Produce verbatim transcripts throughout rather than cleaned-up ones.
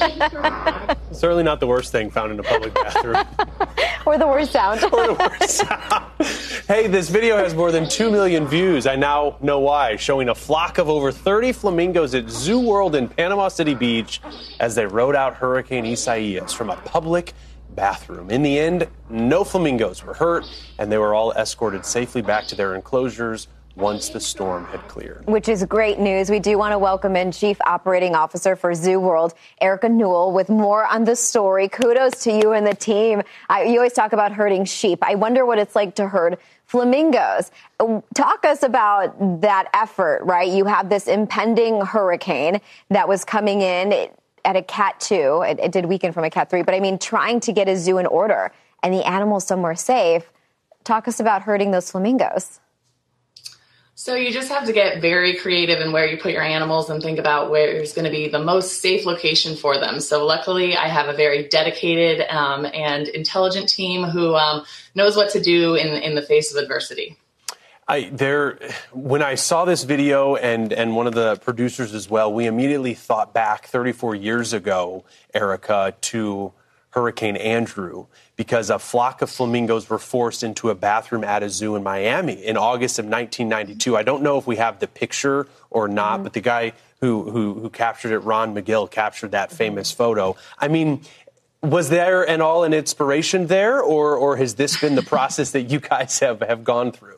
Certainly not the worst thing found in a public bathroom. Or the worst sound. Or the worst sound. Hey, this video has more than two million views. I now know why. Showing a flock of over thirty flamingos at Zoo World in Panama City Beach as they rode out Hurricane Isaias from a public bathroom. In the end, no flamingos were hurt, and they were all escorted safely back to their enclosures once the storm had cleared. Which is great news. We do want to welcome in Chief Operating Officer for Zoo World, Erica Newell, with more on the story. Kudos to you and the team. I, you always talk about herding sheep. I wonder what it's like to herd flamingos. Talk us about that effort, right? You have this impending hurricane that was coming in at a Cat two. It, it did weaken from a Cat three. But, I mean, trying to get a zoo in order and the animals somewhere safe. Talk us about herding those flamingos. So you just have to get very creative in where you put your animals and think about where is going to be the most safe location for them. So luckily, I have a very dedicated um, and intelligent team who um, knows what to do in, in the face of adversity. I, there, when I saw this video and, and one of the producers as well, we immediately thought back thirty-four years ago, Erica, to Hurricane Andrew, because a flock of flamingos were forced into a bathroom at a zoo in Miami in August of nineteen ninety-two. I don't know if we have the picture or not, mm-hmm. but the guy who, who who captured it, Ron McGill, captured that famous photo. I mean, was there an all an inspiration there, or or has this been the process that you guys have, have gone through?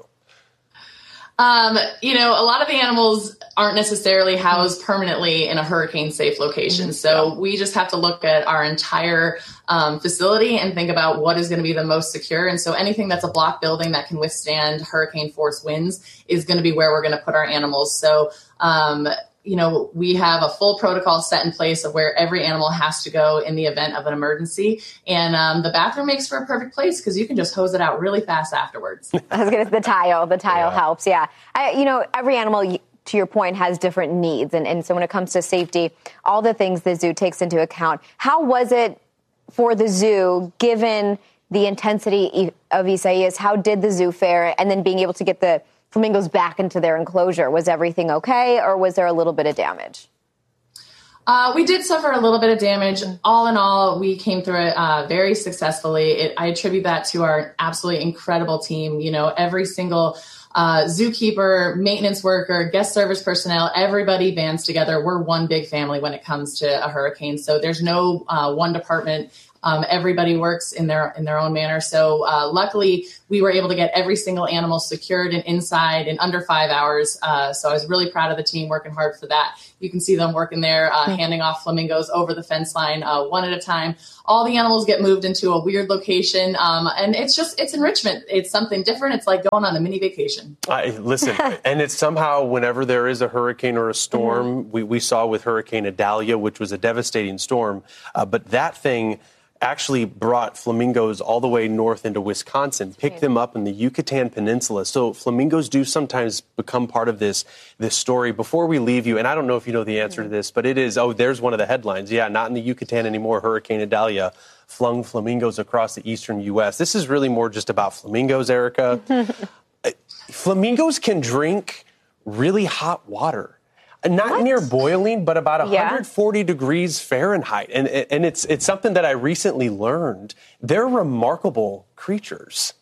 Um, you know, a lot of the animals aren't necessarily housed permanently in a hurricane-safe location. So we just have to look at our entire um, facility and think about what is going to be the most secure. And so anything that's a block building that can withstand hurricane-force winds is going to be where we're going to put our animals. So, um, you know, we have a full protocol set in place of where every animal has to go in the event of an emergency. And um, the bathroom makes for a perfect place because you can just hose it out really fast afterwards. I was going to say the tile. The tile yeah. helps. Yeah. I, you know, every animal, to your point, has different needs. And, and so when it comes to safety, all the things the zoo takes into account. How was it for the zoo, given the intensity of Isaias? How did the zoo fare? And then being able to get the flamingos back into their enclosure. Was everything okay, or was there a little bit of damage? Uh, we did suffer a little bit of damage. All in all, we came through it uh, very successfully. It, I attribute that to our absolutely incredible team. You know, every single uh, zookeeper, maintenance worker, guest service personnel, everybody bands together. We're one big family when it comes to a hurricane. So there's no uh, one department. Um, everybody works in their in their own manner. So uh, luckily, we were able to get every single animal secured and inside in under five hours. Uh, so I was really proud of the team working hard for that. You can see them working there, uh, handing off flamingos over the fence line uh, one at a time. All the animals get moved into a weird location. Um, and it's just it's enrichment. It's something different. It's like going on a mini vacation. I, listen, and it's somehow whenever there is a hurricane or a storm, mm-hmm. we, we saw with Hurricane Idalia, which was a devastating storm. Uh, but that thing actually brought flamingos all the way north into Wisconsin, picked them up in the Yucatan Peninsula. So flamingos do sometimes become part of this this story. Before we leave you, and I don't know if you know the answer to this, but it is, oh, there's one of the headlines. Yeah, not in the Yucatan anymore. Hurricane Idalia flung flamingos across the eastern U S. This is really more just about flamingos, Erica. Flamingos can drink really hot water. Not what? Near boiling, but about one hundred forty yeah. degrees Fahrenheit. And and it's it's something that I recently learned. They're remarkable creatures.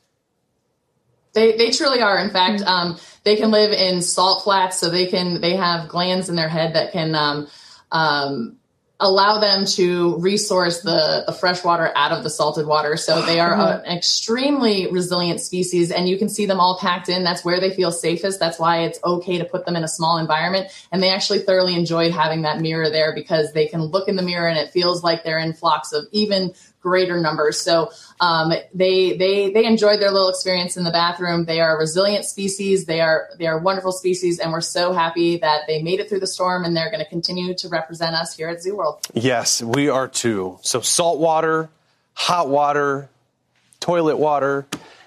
They they truly are. In fact, um, they can live in salt flats, so they can they have glands in their head that can um, um, allow them to resource the, the fresh water out of the salted water. So they are a, an extremely resilient species, and you can see them all packed in. That's where they feel safest. That's why it's okay to put them in a small environment. And they actually thoroughly enjoyed having that mirror there because they can look in the mirror and it feels like they're in flocks of even greater numbers. So um, they they they enjoyed their little experience in the bathroom. They are a resilient species. They are they are wonderful species, and we're so happy that they made it through the storm, and they're going to continue to represent us here at Zoo World. Yes, we are too. So salt water, hot water, toilet water,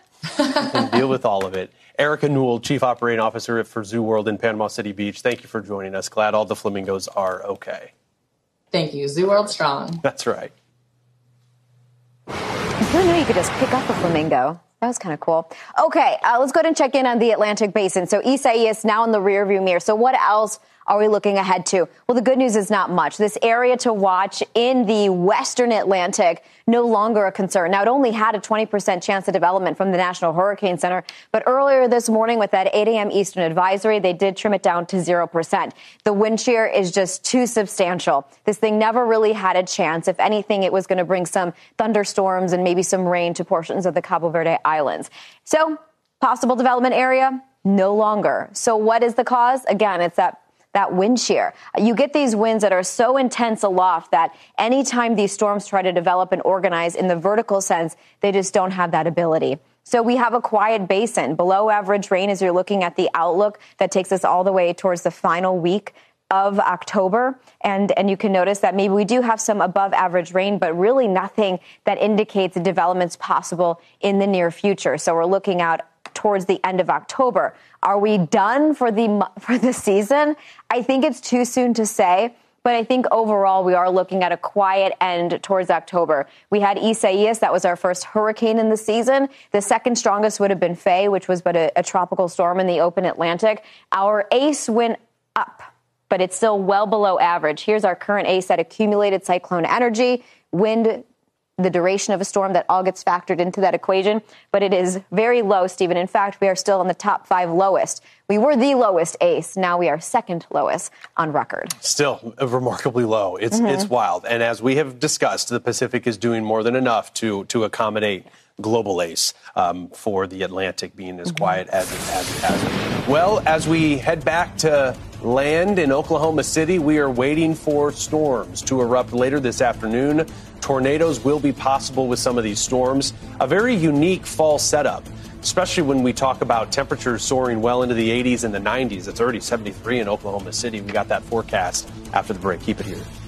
and deal with all of it. Erica Newell, Chief Operating Officer for Zoo World in Panama City Beach. Thank you for joining us. Glad all the flamingos are okay. Thank you. Zoo World strong. That's right. I didn't know you could just pick up a flamingo. That was kind of cool. Okay, uh, let's go ahead and check in on the Atlantic Basin. So Isaias now in the rearview mirror. So what else are we looking ahead to? Well, the good news is not much. This area to watch in the western Atlantic, no longer a concern. Now, it only had a twenty percent chance of development from the National Hurricane Center, but earlier this morning with that eight a.m. Eastern advisory, they did trim it down to zero percent. The wind shear is just too substantial. This thing never really had a chance. If anything, it was going to bring some thunderstorms and maybe some rain to portions of the Cabo Verde Islands. So, possible development area, no longer. So what is the cause? Again, it's that that wind shear. You get these winds that are so intense aloft that anytime these storms try to develop and organize in the vertical sense, they just don't have that ability. So we have a quiet basin, below average rain as you're looking at the outlook that takes us all the way towards the final week of October. And, and you can notice that maybe we do have some above average rain, but really nothing that indicates the development's possible in the near future. So we're looking out towards the end of October. Are we done for the for the season? I think it's too soon to say, but I think overall we are looking at a quiet end towards October. We had Isaias, that was our first hurricane in the season. The second strongest would have been Faye, which was but a, a tropical storm in the open Atlantic. Our ace went up, but it's still well below average. Here's our current ace at accumulated cyclone energy, wind, the duration of a storm, that all gets factored into that equation, but it is very low, Stephen. In fact, we are still in the top five lowest. We were the lowest ace. Now we are second lowest on record. Still remarkably low. It's mm-hmm. it's wild. And as we have discussed, the Pacific is doing more than enough to to accommodate global ace um, for the Atlantic being as mm-hmm. quiet as it, as it has been. Well, as we head back to land in Oklahoma City, we are waiting for storms to erupt later this afternoon. Tornadoes will be possible with some of these storms. A very unique fall setup, especially when we talk about temperatures soaring well into the eighties and the nineties. It's already seventy-three in Oklahoma City. We got that forecast after the break. Keep it here.